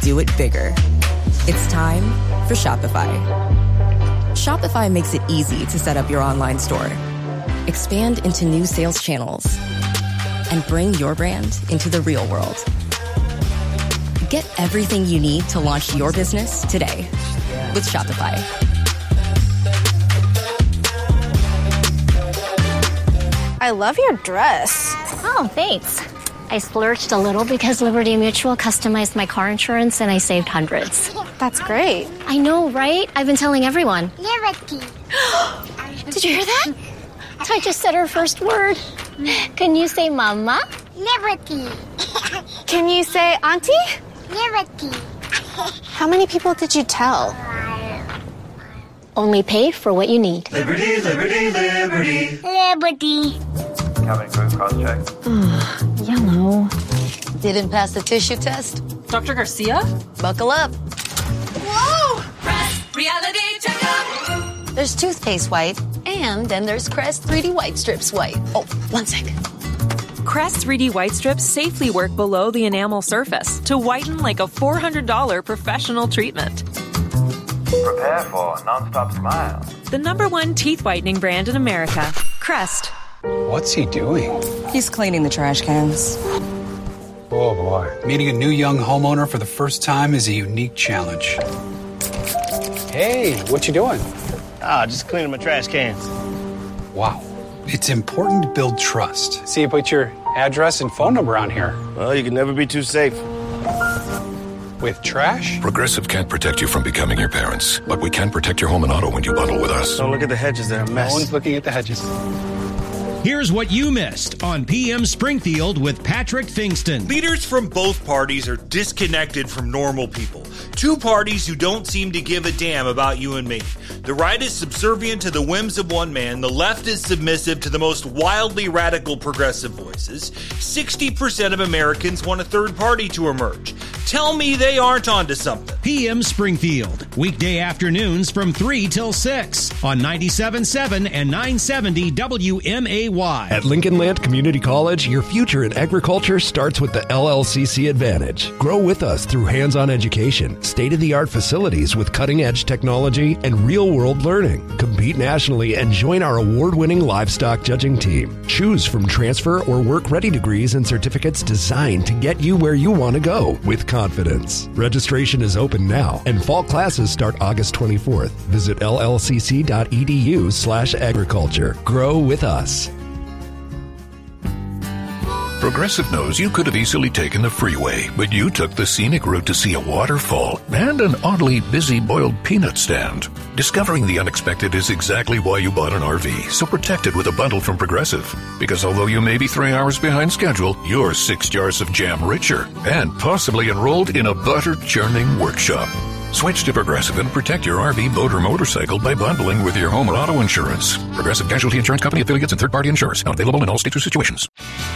do it bigger. It's time for Shopify. Shopify makes it easy to set up your online store, expand into new sales channels, and bring your brand into the real world. Get everything you need to launch your business today with Shopify. I love your dress. Oh, thanks. I splurged a little because Liberty Mutual customized my car insurance and I saved hundreds. That's great. I know, right? I've been telling everyone. Liberty. Did you hear that? I just said her first word. Can you say mama? Liberty. Can you say auntie? Liberty. How many people did you tell? Only pay for what you need. Liberty, liberty, liberty. Liberty. Cabin crew cross-check. Yellow. Didn't pass the tissue test? Dr. Garcia? Buckle up. Whoa! Crest Reality Checkup! There's toothpaste white, and then there's Crest 3D White Strips white. Oh, 1 second. Crest 3D White Strips safely work below the enamel surface to whiten like a $400 professional treatment. Prepare for a non-stop smile. The #1 teeth whitening brand in America, Crest. What's he doing? He's cleaning the trash cans. Oh, boy. Meeting a new young homeowner for the first time is a unique challenge. Hey, what you doing? Just cleaning my trash cans. Wow. It's important to build trust. See, you put your address and phone number on here. Well, you can never be too safe. With trash? Progressive can't protect you from becoming your parents, but we can protect your home and auto when you bundle with us. Don't look at the hedges, they're a mess. No one's looking at the hedges. Here's what you missed on PM Springfield with Patrick Fingston. Leaders from both parties are disconnected from normal people. Two parties who don't seem to give a damn about you and me. The right is subservient to the whims of one man. The left is submissive to the most wildly radical progressive voices. 60% of Americans want a third party to emerge. Tell me they aren't onto something. PM Springfield, weekday afternoons from 3 till 6 on 97.7 and 970 WMAY. At Lincoln Land Community College, your future in agriculture starts with the LLCC Advantage. Grow with us through hands-on education, state-of-the-art facilities with cutting-edge technology, and real-world learning. Compete nationally and join our award-winning livestock judging team. Choose from transfer or work-ready degrees and certificates designed to get you where you want to go with confidence. Registration is open now, and fall classes start August 24th. Visit llcc.edu/agriculture. Grow with us. Progressive knows you could have easily taken the freeway, but you took the scenic route to see a waterfall and an oddly busy boiled peanut stand. Discovering the unexpected is exactly why you bought an RV, so protect it with a bundle from Progressive. Because although you may be 3 hours behind schedule, you're 6 jars of jam richer and possibly enrolled in a butter churning workshop. Switch to Progressive and protect your RV, boat, or motorcycle by bundling with your home or auto insurance. Progressive Casualty Insurance Company, affiliates, and third-party insurers. Not available in all states or situations.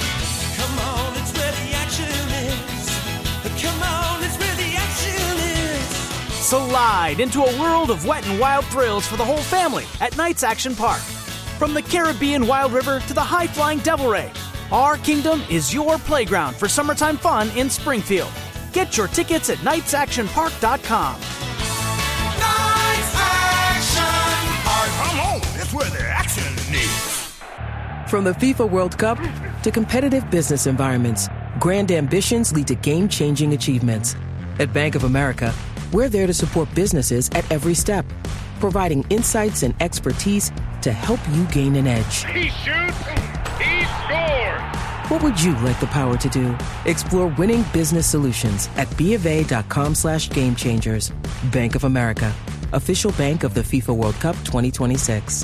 Slide into a world of wet and wild thrills for the whole family at Knights Action Park. From the Caribbean Wild River to the high-flying Devil Ray, our kingdom is your playground for summertime fun in Springfield. Get your tickets at knightsactionpark.com. Knights Action Park. Come on, that's where the action is. From the FIFA World Cup to competitive business environments, grand ambitions lead to game-changing achievements. At Bank of America, we're there to support businesses at every step, providing insights and expertise to help you gain an edge. He shoots, he scores. What would you like the power to do? Explore winning business solutions at BofA.com/gamechangers. Bank of America, official bank of the FIFA World Cup 2026.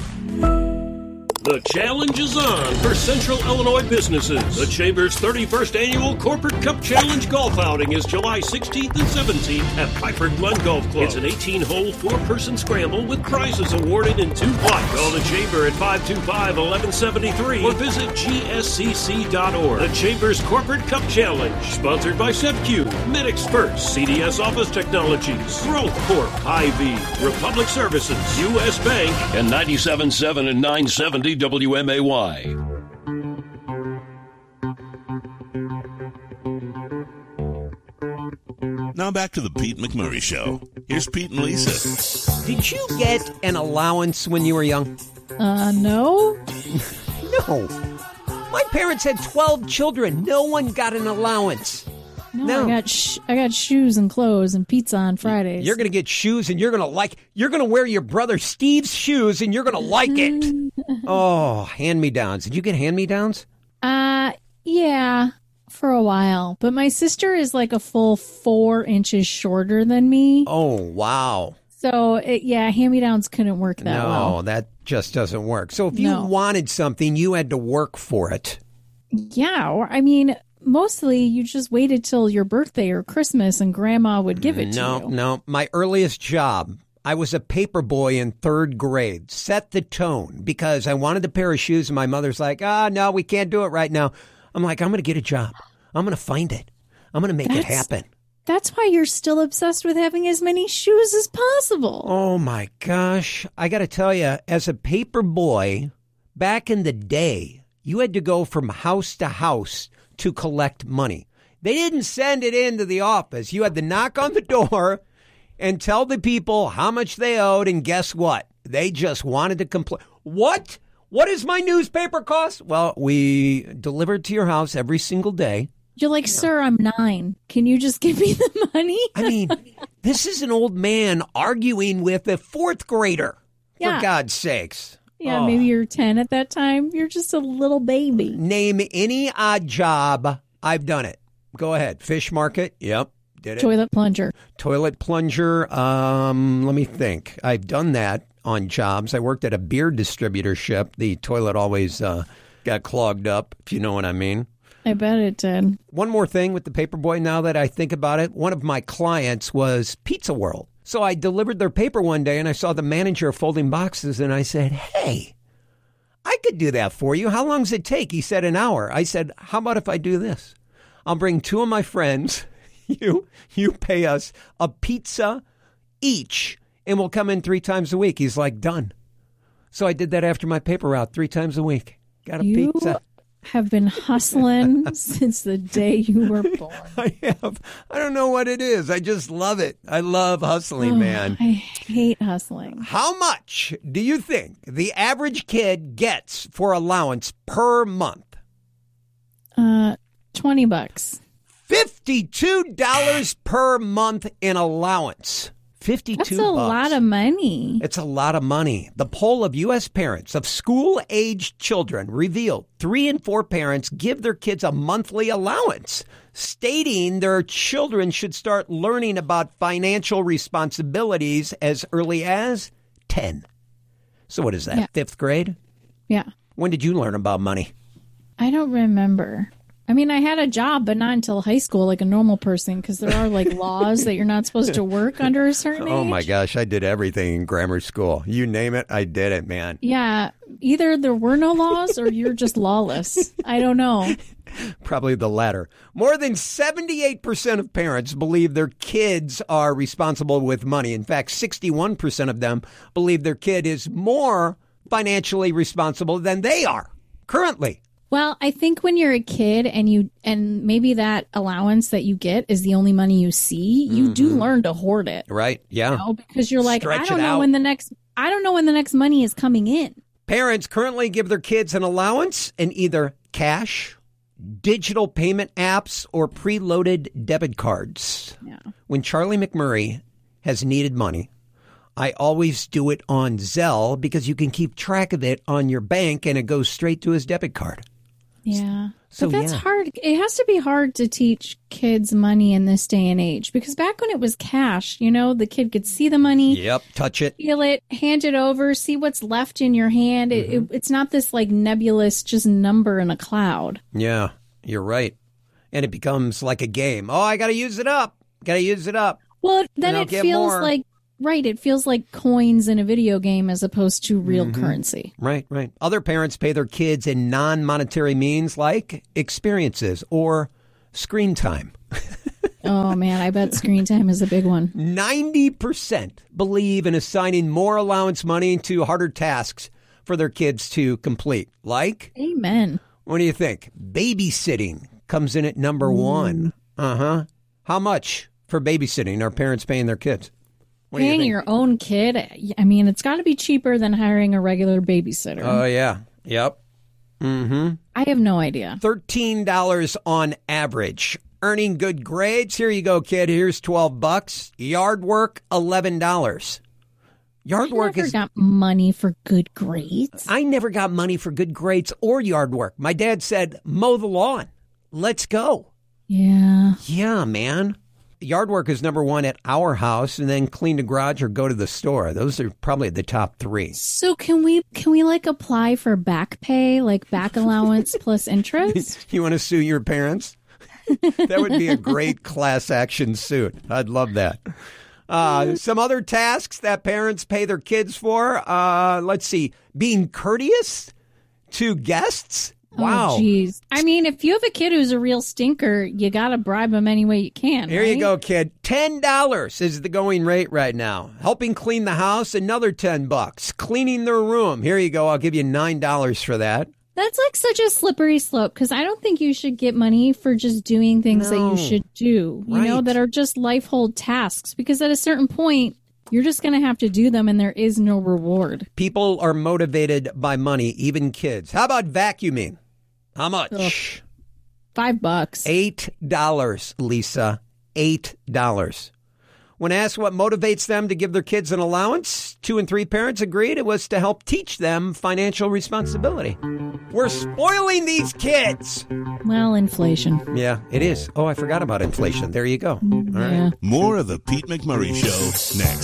The challenge is on for Central Illinois businesses. The Chamber's 31st Annual Corporate Cup Challenge Golf Outing is July 16th and 17th at Piper Glen Golf Club. It's an 18-hole, 4-person scramble with prizes awarded in 2 flights. Call the Chamber at 525-1173 or visit gscc.org. The Chamber's Corporate Cup Challenge, sponsored by SevQ, MedExperts, CDS Office Technologies, Growth Corp, Hy-Vee, Republic Services, U.S. Bank, and 97.7 and 970 WMAY. No, Now back to the Pete McMurray Show. Here's Pete and Lisa. Did you get an allowance when you were young? No. No. My parents had 12 children. No one got an allowance. No. I got shoes and clothes and pizza on Fridays. You're going to get shoes and you're going to wear your brother Steve's shoes and you're going to like it. Oh, hand-me-downs. Did you get hand-me-downs? Yeah, for a while. But my sister is like a full 4 inches shorter than me. Oh, wow. So, hand-me-downs couldn't work that well. No, that just doesn't work. So if you wanted something, you had to work for it. Yeah, I mean, mostly you just waited till your birthday or Christmas and Grandma would give it to you. No. My earliest job, I was a paper boy in 3rd grade. Set the tone because I wanted a pair of shoes and my mother's like, no, we can't do it right now. I'm like, I'm going to get a job. I'm going to find it. I'm going to make it happen. That's why you're still obsessed with having as many shoes as possible. Oh, my gosh. I got to tell you, as a paper boy, back in the day, you had to go from house to house to collect money. They didn't send it into the office. You had to knock on the door and tell the people how much they owed, and guess what? They just wanted to complain. What? What does my newspaper cost? Well, we deliver it to your house every single day. You're like, sir, I'm 9. Can you just give me the money? I mean, this is an old man arguing with a 4th grader, for God's sakes. Yeah, maybe you're 10 at that time. You're just a little baby. Name any odd job. I've done it. Go ahead. Fish market. Yep. Did it. Toilet plunger. Toilet plunger. Let me think. I've done that on jobs. I worked at a beer distributorship. The toilet always got clogged up, if you know what I mean. I bet it did. One more thing with the paperboy now that I think about it. One of my clients was Pizza World. So I delivered their paper one day and I saw the manager folding boxes and I said, hey, I could do that for you. How long does it take? He said an hour. I said, how about if I do this? I'll bring 2 of my friends. You pay us a pizza each and we'll come in 3 times a week. He's like, done. So I did that after my paper route 3 times a week. Got a pizza. Have been hustling since the day you were born. I have. I don't know what it is. I just love it. I love hustling, man. I hate hustling. How much do you think the average kid gets for allowance per month? $20. $52 per month in allowance. $52. That's a lot of money. It's a lot of money. The poll of U.S. parents of school-aged children revealed 3 in 4 parents give their kids a monthly allowance, stating their children should start learning about financial responsibilities as early as 10. So what is that, 5th grade? Yeah. When did you learn about money? I don't remember. I mean, I had a job, but not until high school, like a normal person, because there are like laws that you're not supposed to work under a certain age. Oh my gosh, I did everything in grammar school. You name it, I did it, man. Yeah, either there were no laws or you're just lawless. I don't know. Probably the latter. More than 78% of parents believe their kids are responsible with money. In fact, 61% of them believe their kid is more financially responsible than they are currently. Well, I think when you're a kid and maybe that allowance that you get is the only money you see, you do learn to hoard it. Right. Yeah. You know, because you're like, Stretch I don't know when the next money is coming in. Parents currently give their kids an allowance in either cash, digital payment apps, or preloaded debit cards. Yeah. When Charlie McMurray has needed money, I always do it on Zelle because you can keep track of it on your bank and it goes straight to his debit card. Yeah. But that's hard. It has to be hard to teach kids money in this day and age because back when it was cash, you know, the kid could see the money. Yep. Touch it. Feel it. Hand it over. See what's left in your hand. It's not this like nebulous just number in a cloud. Yeah, you're right. And it becomes like a game. Oh, I got to use it up. Got to use it up. Well, then it feels like. Right. It feels like coins in a video game as opposed to real currency. Right, right. Other parents pay their kids in non-monetary means like experiences or screen time. Oh, man, I bet screen time is a big one. 90% believe in assigning more allowance money to harder tasks for their kids to complete. Like? Amen. What do you think? Babysitting comes in at number 1. Uh-huh. How much for babysitting? Are parents paying their kids? What do you Paying think? your own kid, I mean, it's got to be cheaper than hiring a regular babysitter. Oh, yeah. Yep. Mm-hmm. I have no idea. $13 on average. Earning good grades. Here you go, kid. Here's $12. Yard work, $11. Yard work never got money for good grades. I never got money for good grades or yard work. My dad said, mow the lawn. Let's go. Yeah. Yeah, man. Yard work is number one at our house, and then clean the garage or go to the store. Those are probably the top three. So can we like apply for back pay, like back allowance plus interest? You want to sue your parents? That would be a great class action suit. I'd love that. Some other tasks that parents pay their kids for. Let's see. Being courteous to guests. Wow. Oh, geez. I mean, if you have a kid who's a real stinker, you got to bribe them any way you can. Here right? you go, kid. $10 is the going rate right now. Helping clean the house, another $10. Cleaning their room. Here you go. I'll give you $9 for that. That's like such a slippery slope because I don't think you should get money for just doing things that you should do, you know, that are just life-hold tasks. Because at a certain point, you're just going to have to do them and there is no reward. People are motivated by money, even kids. How about vacuuming? How much? $5. $8, Lisa. $8. When asked what motivates them to give their kids an allowance, 2 and 3 parents agreed it was to help teach them financial responsibility. We're spoiling these kids. Well, inflation. Yeah, it is. Oh, I forgot about inflation. There you go. All right. More of the Pete McMurray Show next.